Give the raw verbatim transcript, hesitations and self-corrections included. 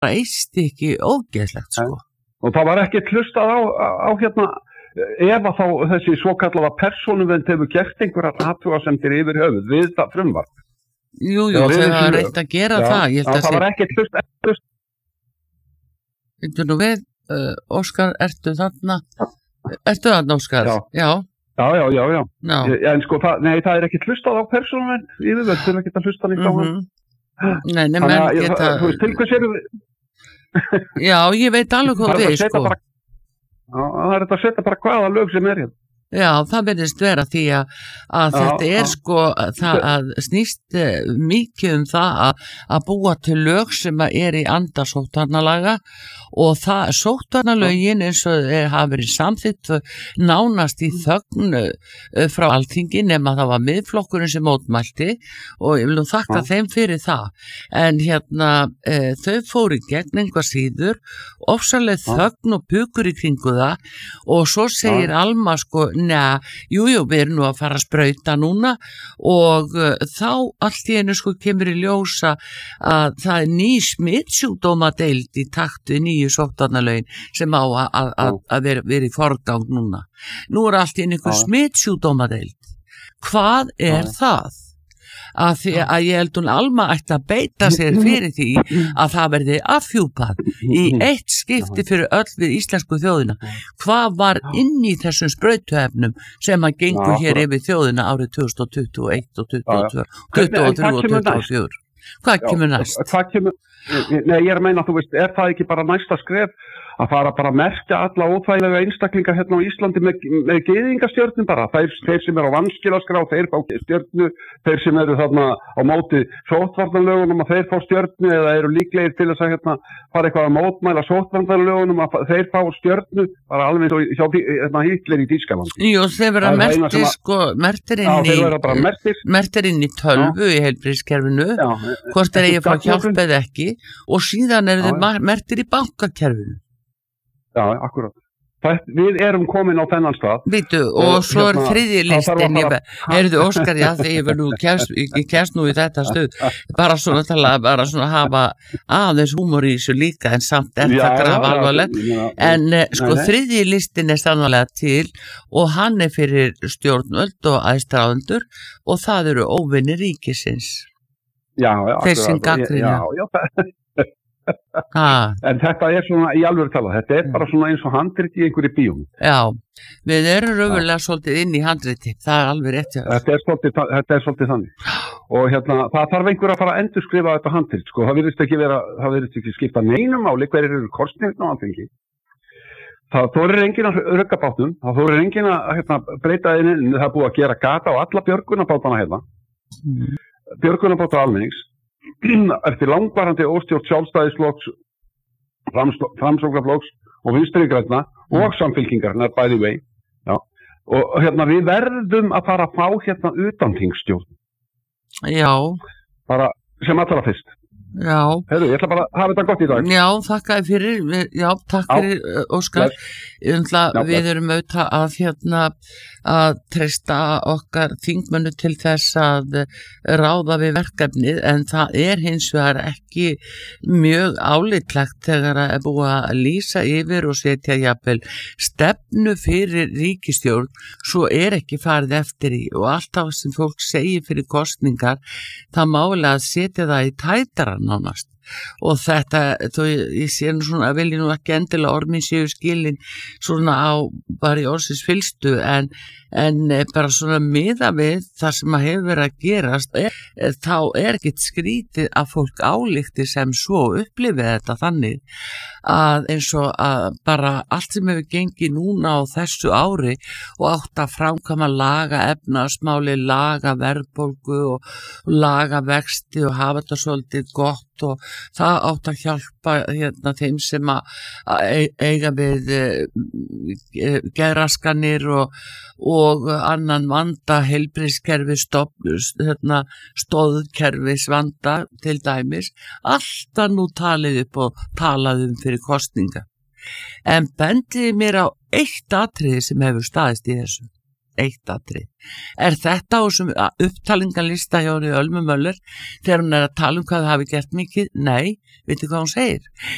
eist ekki ógeðslegt sko. Og það var ekki hlustað á, á hérna ef að þá þessi svokallaða persónuvernd hefur gert einhverjar athugasemdir yfir höfuð við það frumvarp. Jú, jú, þau hafa reynt að gera já, það. Ég held að það var ekki hlustað. Hlust. Þetta nú við, uh, Óskar, ertu þarna? Ertu þarna, Óskar? Já. Já. Já, já, já, já. já. En sko, það, nei, það er ekki hlustað á persónuvernd yfirvöld, þau er ekki að hlusta nýtt á hann. Nei, nei, menn geta... Þú veist, til hvers erum við... Já, ég veit alveg hvað við, sko. Bara, já, það er þetta að setja bara hvaða lög sem er hérna. Já, það verðist vera því að, að já, þetta er já. sko það að snýst mikið um það að, að búa til lög sem er í anda sóttvarnalaga og það sóttvarnalögin eins og hafa verið samþykkt nánast í þögn frá Alþingi nema það var miðflokkurinn sem mótmælti og ég vil nú þakka já. þeim fyrir það en hérna e, þau fóru í gegn einhvað síður ofsaleg þögn og pukur í kringu það og svo segir já. Alma sko Nei, jú, jú, við erum nú að fara að sprauta núna og uh, þá allt í einu sko kemur í ljósa að það er ný smitsjúkdómadeild í takt við nýju sóttvarnalögin sem á að vera, vera í forgang núna. Nú er allt í einu einhver smitsjúkdómadeild. Hvað er Já. það? Að því að ég held hún Alma ætti að beita sér fyrir því að það verði afhjúpað í eitt skipti fyrir öll við íslensku þjóðina. Hvað var inn í þessum sprautuefnum sem að gengur hér yfir þjóðina árið tvö þúsund tuttugu og eitt og tuttugu og tvö, tuttugu og þrjú og tuttugu og fjögur? Hvað kemur næst? Hvað kemur, nei, ég er að meina, þú veist, er það ekki bara næsta skref að fara bara að merkja alla óþægilega einstaklinga hérna á Íslandi með, með gyðingastjörnum bara, þeir, þeir sem eru á vanskilaskrá, þeir fá stjörnu, þeir sem eru þarna á móti sóttvarnalögunum að þeir fá stjörnu eða eru líklegir til þess að hérna fara eitthvað að mótmæla sóttvarnalögunum að þeir fá stjörnu, bara alveg hjá hérna Hitler í Þýskaland. Jú, þeir vera mertir sko, mertir inn í, mertir. mertir inn í tölvu Já. í heilbrigðiskerfinu, hvort er ég að fá hjálp eða ekki og síðan eru þeir mertir í bankakerfinu. Já, akkurat. Það, við erum komin á þennan stað. Býtu, og svo er þriðji listin, heyrðu Óskar, já, þegar ég verður kæst, ég kæst nú í þetta stuð, bara svona tala, bara svona hafa aðeins húmor í þessu líka, en samt er það graf alvarlegt, en nei, sko nei. þriðji listin er sannlega til og hann er fyrir stjórnvöld og aðstráðendur og það eru óvinni ríkisins. Já, já, þeir sem gagnrýna. Já, já, en þetta er svona í alvöru tala, þetta er bara svona eins og handrit í einhverju bíómynd. Já, við erum raunverulega svolítið inn í handriti, það er alveg rétt. Þetta er svolítið, þetta er svolítið þannig og hérna, það þarf einhver að fara að endurskrifa þetta handrit, sko, það virðist ekki vera, það virðist ekki skipta neinu máli hverjir eru kosningin á Alþingi. Það þorir enginn að rugga bátnum, það þorir enginn að hérna, breyta inn, það er búið að gera gata á alla björgunarbátana hérna, mm. björgunarbáta almennings. Eftir langvarandi óstjórn sjálfstæðisflokks, framsóknarflokks og vinstri grænna mm. og samfylkingarinnar by the way. Já. Og hérna við verðum að fara að fá hérna utanþingsstjórn. Já. Bara sem allra fyrst. Já. Heyrðu, ég ætla bara að hafa þetta gott í dag. Já, þakka fyrir, já, takk já. fyrir Óskar. Undla, já, við erum auðvitað að hérna að treysta okkar þingmönnu til þess að ráða við verkefnið en það er hins vegar ekki mjög álitlegt þegar að er búið að lýsa yfir og setja jafnvel stefnu fyrir ríkisstjórn svo er ekki farið eftir í og alltaf sem fólk segir fyrir kosningar það málega að setja það í tætara nánast og þetta, þó ég sé nú svona vil ég nú ekki endilega ormin séu skilin svona á bara í orðsins fylstu en, en bara svona miða við það sem að hefur verið að gerast er, þá er ekkit skrítið að fólk álíkti sem svo upplifið þetta þannig að eins og að bara allt sem hefur gengið núna á þessu ári og átt að framkama laga efnahagsmáli, laga verðbólgu og laga vexti og hafa þetta svolítið gott og það átt að hjálpa hérna þeim sem að, að eiga við e, geðraskanir og, og annan vanda heilbrigðiskerfi hérna, stóðkerfis vanda til dæmis alltaf nú talið upp og talað um fyrir kosninga en bendiði mér á eitt atriði sem hefur staðist í þessu eitt atrið. Er þetta á þessum upptalingalista hjá henni Ölmu Möller þegar hún er að tala um hvað það hafi gert mikið? Nei, veitu hvað hún segir?